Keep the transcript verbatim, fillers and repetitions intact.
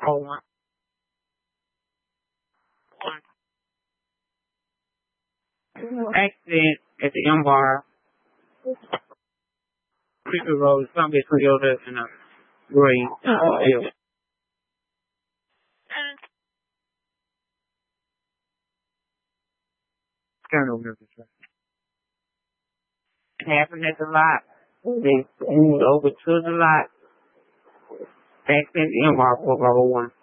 Oh, one. Accident at the M bar. Creepy Road, something between Toyota and a green. Oh, yeah. Turn over this way. Happened at the lot. They moved over to the lot. Accident at the M bar for level one.